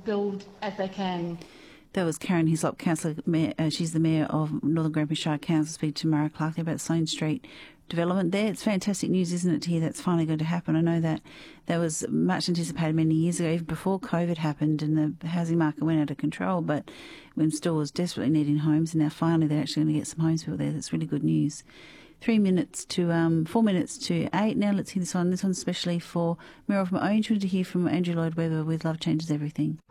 build as they can. That was Karen Hislop, Councillor. She's the Mayor of Northern Grampian Shire Council, speaking to Mara Clark about Sloane Street development there. It's fantastic news, isn't it, to hear that's finally going to happen. I know that was much anticipated many years ago, even before COVID happened and the housing market went out of control, but when Store was desperately needing homes, and now finally they're actually going to get some homes built there. That's really good news. 4 minutes to 8 now. Let's hear this one. This one's especially for Mayor of Orange. To hear from Andrew Lloyd Webber with Love Changes Everything.